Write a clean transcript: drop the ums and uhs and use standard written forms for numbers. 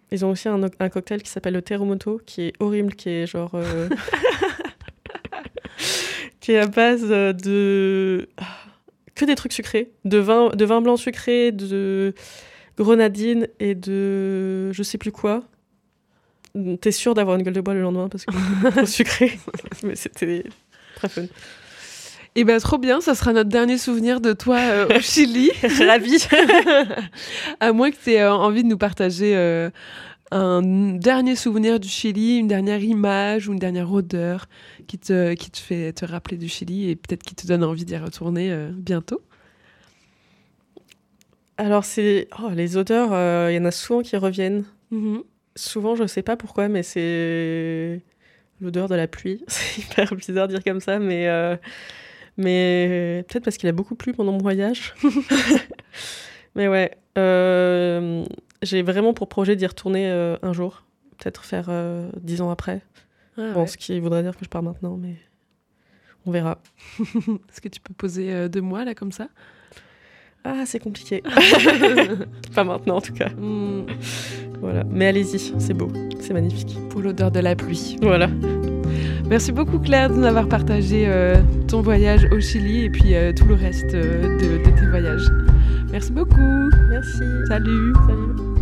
Ils ont aussi un cocktail qui s'appelle le Terremoto, qui est horrible, qui est genre... qui est à base de... que des trucs sucrés. De vin blanc sucré, de grenadine et de... je sais plus quoi. T'es sûr d'avoir une gueule de bois le lendemain parce que c'est trop sucré. Mais c'était très fun. Et ben trop bien, ça sera notre dernier souvenir de toi au Chili. Ravie. À moins que tu aies envie de nous partager un dernier souvenir du Chili, une dernière image ou une dernière odeur qui te fait te rappeler du Chili et peut-être qui te donne envie d'y retourner bientôt. Alors, les odeurs, il y en a souvent qui reviennent. Mm-hmm. Souvent, je sais pas pourquoi, mais c'est l'odeur de la pluie. C'est hyper bizarre de dire comme ça, mais peut-être parce qu'il a beaucoup plu pendant mon voyage. Mais ouais, j'ai vraiment pour projet d'y retourner un jour. Peut-être faire 10 ans après. Ce qui voudrait dire que je pars maintenant, mais on verra. Est-ce que tu peux poser 2 mois, là, comme ça ? Ah, c'est compliqué. Pas maintenant, en tout cas. Voilà. Mais allez-y, c'est beau, c'est magnifique. Pour l'odeur de la pluie. Voilà. Merci beaucoup, Claire, de nous avoir partagé ton voyage au Chili et puis tout le reste de tes voyages. Merci beaucoup. Merci. Salut. Salut.